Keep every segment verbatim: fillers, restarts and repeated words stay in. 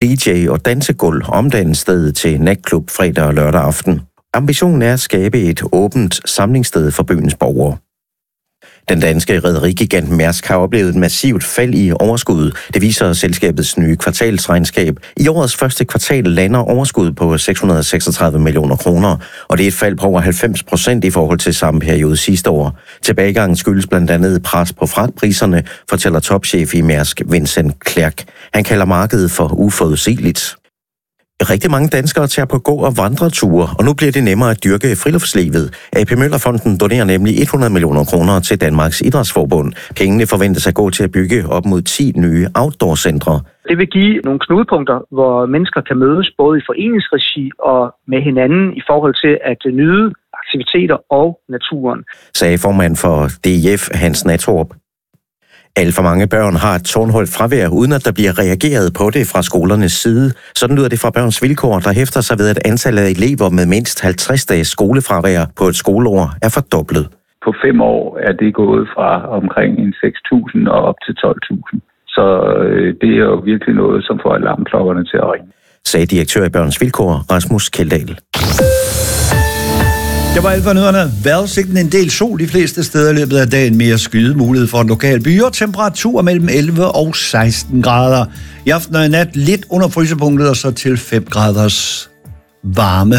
D J og dansegulv omdanne stedet til natklub fredag og lørdag aften. Ambitionen er at skabe et åbent samlingssted for byens borgere. Den danske rederigigant Mærsk har oplevet et massivt fald i overskuddet. Det viser selskabets nye kvartalsregnskab. I årets første kvartal lander overskuddet på seks hundrede og seksogtredive millioner kroner, og det er et fald på over halvfems procent i forhold til samme periode sidste år. Tilbagegangen skyldes blandt andet pres på fragtpriserne, fortæller topchef i Mærsk Vincent Clerc. Han kalder markedet for uforudsigeligt. Rigtig mange danskere tager på gå- og vandreture, og nu bliver det nemmere at dyrke friluftslivet. A P Møller-fonden donerer nemlig hundrede millioner kroner til Danmarks Idrætsforbund. Pengene forventes at gå til at bygge op mod ti nye outdoor-centre. Det vil give nogle knudepunkter, hvor mennesker kan mødes både i foreningsregi og med hinanden i forhold til at nyde aktiviteter og naturen, sagde formand for D I F Hans Nattorp. Alt for mange børn har et tårnhøjt fravær, uden at der bliver reageret på det fra skolernes side. Sådan lyder det fra Børns Vilkår, der hæfter sig ved, at antallet af elever med mindst halvtreds dages skolefravær på et skoleår er fordoblet. På fem år er det gået fra omkring en seks tusind og op til tolv tusind. Så det er jo virkelig noget, som får alarmklokkerne til at ringe, sagde direktør i Børns Vilkår, Rasmus Kjeldahl. Det var alt for nødderne. Vejrudsigten en del sol de fleste steder i løbet af dagen. Mere skyde mulighed for en lokal by og temperatur mellem elleve og seksten grader. I aften og i nat lidt under frysepunktet og så til fem graders varme.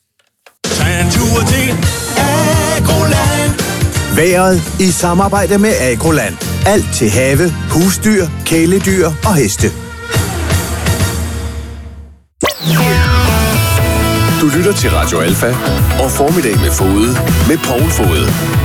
Vejret i samarbejde med Agroland. Alt til have, husdyr, kæledyr og heste. Du lytter til Radio Alfa og Formiddag med Fode med Poul Fode.